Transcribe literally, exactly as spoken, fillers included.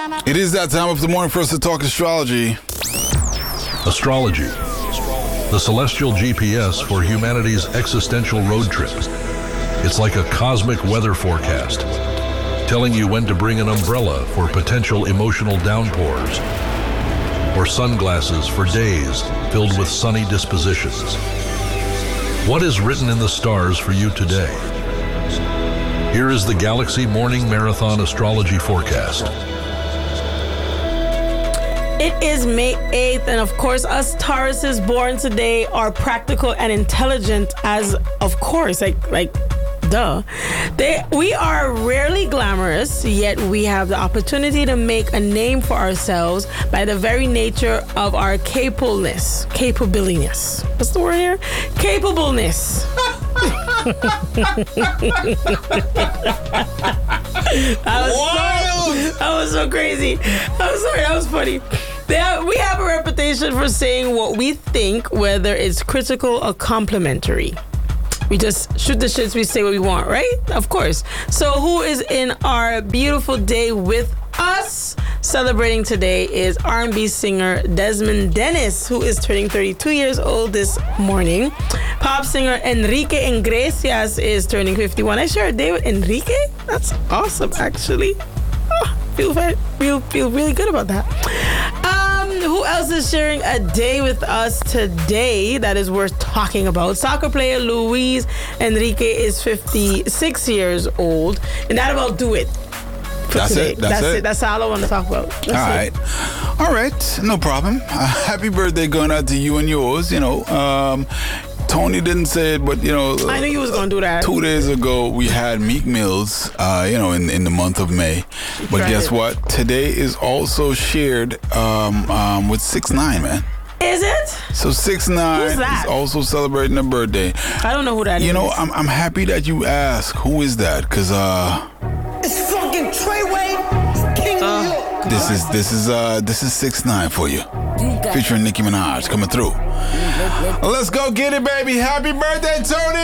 It is that time of the morning for us to talk astrology. Astrology, the celestial G P S for humanity's existential road trip. It's like a cosmic weather forecast, telling you when to bring an umbrella for potential emotional downpours, or sunglasses for days filled with sunny dispositions. What is written in the stars for you today? Here is the Galaxy Morning Marathon Astrology Forecast. It is May eighth, and of course, us Tauruses born today are practical and intelligent, as of course, like like duh. They we are rarely glamorous, yet we have the opportunity to make a name for ourselves by the very nature of our capableness. Capabiliness. What's the word here? Capableness. That was, so, that was so crazy. I'm sorry, that was funny. They have, we have a reputation for saying what we think, whether it's critical or complimentary. We just shoot the shits, we say what we want, right? Of course. So who is in our beautiful day with us? Celebrating today is R and B singer Desmond Dennis, who is turning thirty-two years old this morning. Pop singer Enrique Iglesias is turning fifty-one. I share a day with Enrique? That's awesome, actually. Oh, feel, feel, feel really good about that. Um, who else is sharing a day with us today that is worth talking about? Soccer player Luis Enrique is fifty-six years old. And that about do it. That's today. it. That's, That's it. it. That's all I want to talk about. That's all right. it. All right. No problem. Uh, happy birthday going out to you and yours. You know, um, Tony didn't say it, but, you know. I knew you was going to do that. Two days ago, we had Meek Mills, uh, you know, in, in the month of May. But Right. guess what? Today is also shared um, um, with six nine, man. Is it? So six nine Who's that? is also celebrating a birthday. I don't know who that is. You know, I'm I'm happy that you asked. Who is that? Because uh, It's fucking Treyway, King Uh. of New York. this is this is uh this is six nine for you, featuring Nicki Minaj coming through. Let's go get it, baby! Happy birthday, Tony!